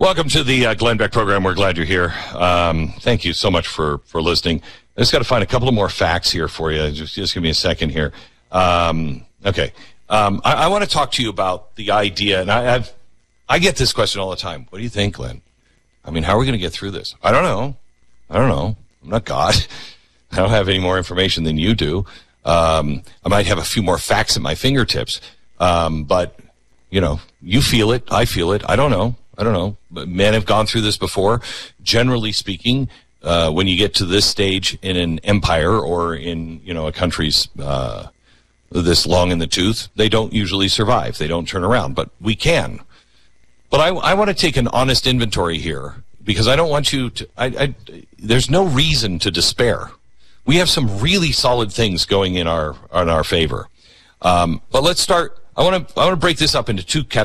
Welcome to the Glenn Beck program. We're glad you're here. Thank you so much for listening. I just got to find a couple of more facts here for you. Just give me a second here. Okay. I want to talk to you about the idea, and I get this question all the time. What do you think, Glenn? I mean, how are we going to get through this? I don't know. I'm not God. I don't have any more information than you do. I might have a few more facts at my fingertips. But, you feel it. I feel it. I don't know. But men have gone through this before. Generally speaking, when you get to this stage in an empire or in, a country's this long in the tooth, they don't usually survive. They don't turn around, but we can. But I want to take an honest inventory here because I don't want you to, there's no reason to despair. We have some really solid things going in our favor. But let's start. I want to break this up into two categories.